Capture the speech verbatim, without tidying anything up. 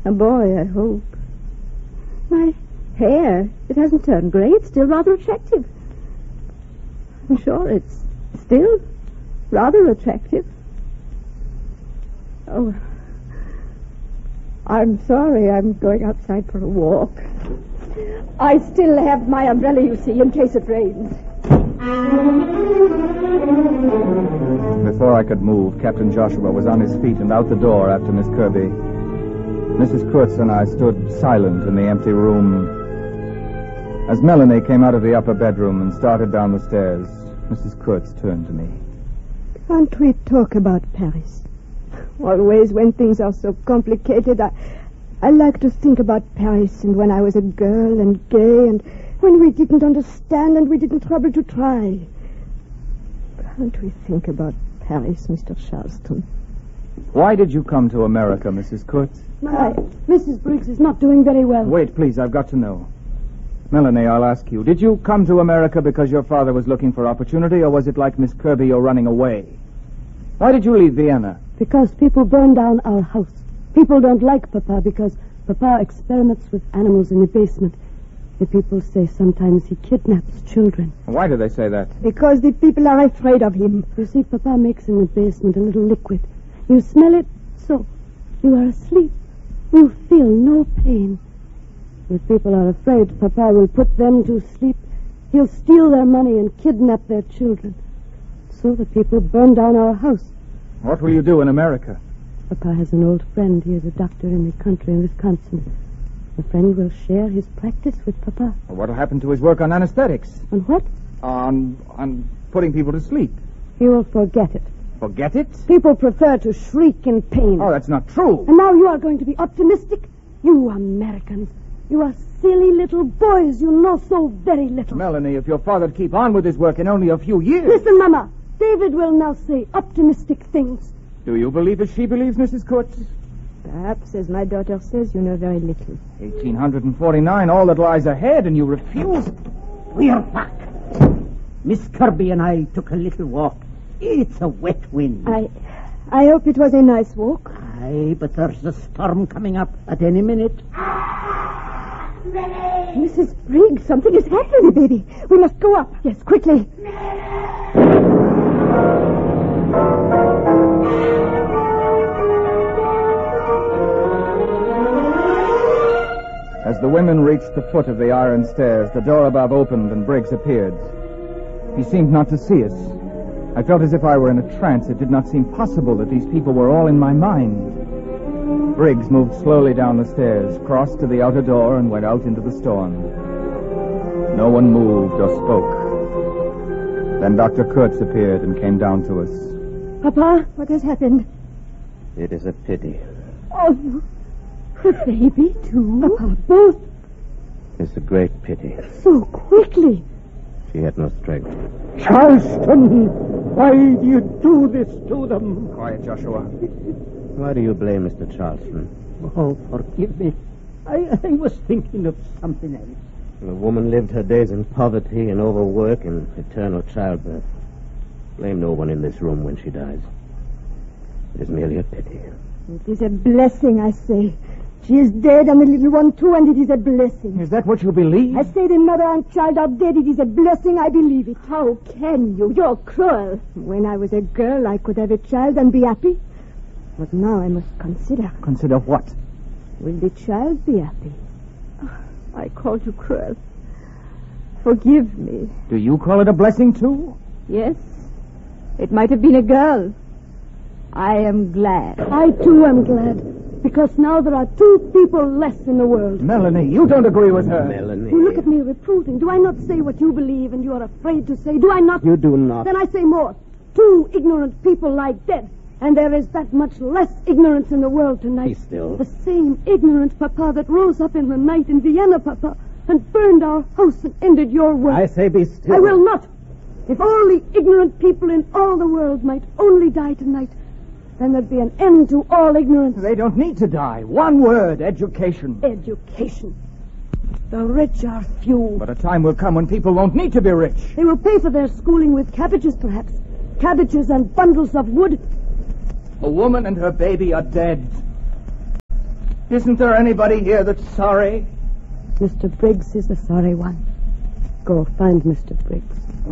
A boy, I hope. My hair, it hasn't turned grey. It's still rather attractive. I'm sure it's still rather attractive. Oh, I'm sorry. I'm going outside for a walk. I still have my umbrella, you see, in case it rains. Before I could move, Captain Joshua was on his feet and out the door after Miss Kirby. Missus Kurtz and I stood silent in the empty room. As Melanie came out of the upper bedroom and started down the stairs, Missus Kurtz turned to me. Can't we talk about Paris? Always when things are so complicated, I, I like to think about Paris and when I was a girl and gay and when we didn't understand and we didn't trouble to try. Can't we think about Paris, Mister Charleston? Why did you come to America, Missus Kurtz? My, Missus Briggs is not doing very well. Wait, please, I've got to know. Melanie, I'll ask you. Did you come to America because your father was looking for opportunity, or was it like Miss Kirby, you're running away? Why did you leave Vienna? Because people burn down our house. People don't like Papa because Papa experiments with animals in the basement. The people say sometimes he kidnaps children. Why do they say that? Because the people are afraid of him. You see, Papa makes in the basement a little liquid. You smell it, so you are asleep. You feel no pain. If people are afraid Papa will put them to sleep, he'll steal their money and kidnap their children. So the people burn down our house. What will you do in America? Papa has an old friend. He is a doctor in the country in Wisconsin. The friend will share his practice with Papa. Well, what will happen to his work on anesthetics? On what? On on putting people to sleep. He will forget it. Forget it? People prefer to shriek in pain. Oh, that's not true. And now you are going to be optimistic? You Americans. You are silly little boys. You know so very little. Melanie, if your father'd keep on with his work in only a few years... Listen, Mama. David will now say optimistic things. Do you believe as she believes, Missus Kurtz? Perhaps, as my daughter says, you know very little. eighteen forty-nine, all that lies ahead, and you refuse. We're back. Miss Kirby and I took a little walk. It's a wet wind. I I hope it was a nice walk. Aye, but there's a storm coming up at any minute. Missus Briggs, something has happened, baby. We must go up. Yes, quickly. As the women reached the foot of the iron stairs, the door above opened and Briggs appeared. He seemed not to see us. I felt as if I were in a trance. It did not seem possible that these people were all in my mind. Briggs moved slowly down the stairs, crossed to the outer door, and went out into the storm. No one moved or spoke. Then Doctor Kurtz appeared and came down to us. Papa, what has happened? It is a pity. Oh, the baby, too? Papa, both. It's a great pity. So quickly. She had no strength. Charleston, why do you do this to them? Quiet, Joshua. Why do you blame Mister Charleston? Oh, forgive me. I, I was thinking of something else. The woman lived her days in poverty and overwork and eternal childbirth. Blame no one in this room when she dies. It is merely a pity. It is a blessing, I say. She is dead and the little one too, and it is a blessing. Is that what you believe? I say the mother and child are dead. It is a blessing. I believe it. How can you? You're cruel. When I was a girl, I could have a child and be happy. But now I must consider. Consider what? Will the child be happy? Oh, I called you cruel. Forgive me. Do you call it a blessing, too? Yes. It might have been a girl. I am glad. I, too, am glad. Because now there are two people less in the world. Melanie, you don't agree with her. Melanie. You look at me reproving. Do I not say what you believe and you are afraid to say? Do I not? You do not. Then I say more. Two ignorant people lie dead. And there is that much less ignorance in the world tonight. Be still. The same ignorant Papa that rose up in the night in Vienna, Papa, and burned our house and ended your work. I say be still. I will not. If all the ignorant people in all the world might only die tonight, then there'd be an end to all ignorance. They don't need to die. One word, education. Education. The rich are few. But a time will come when people won't need to be rich. They will pay for their schooling with cabbages, perhaps. Cabbages and bundles of wood. A woman and her baby are dead. Isn't there anybody here that's sorry? Mister Briggs is the sorry one. Go find Mister Briggs.